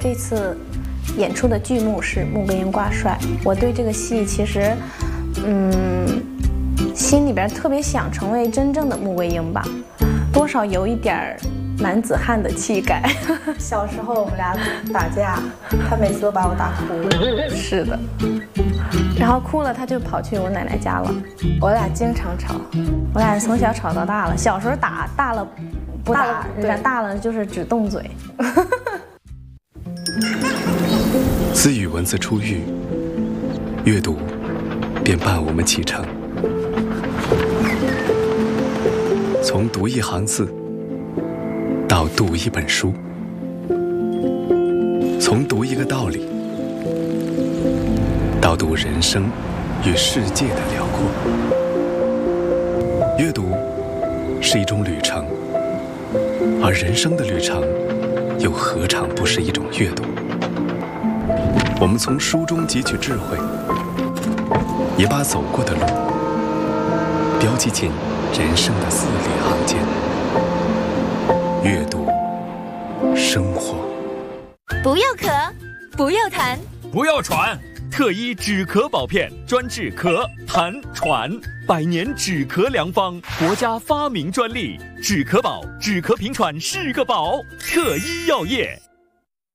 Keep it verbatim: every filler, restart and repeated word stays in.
这次演出的剧目是《穆桂英挂帅》，我对这个戏其实，嗯，心里边特别想成为真正的穆桂英吧，多少有一点男子汉的气概。 小时候我们俩打架，他每次都把我打哭了。 是的，然后哭了他就跑去我奶奶家了。 我俩经常吵， 我俩从小吵到大了，小时候打，大了不打， 大了人家大了就是只动嘴。 自与文字初遇，阅读便伴我们启程。从读一行字到读一本书，从读一个道理到读人生与世界的辽阔。阅读是一种旅程，而人生的旅程又何尝不是一种阅读？我们从书中汲取智慧，也把走过的路标记进人生的字里行间。阅读，生活。 不要咳，不要痰， 不要喘。特医止咳宝片，专治咳、痰、喘，百年止咳良方，国家发明专利。止咳宝，止咳平喘是个宝。特医药业。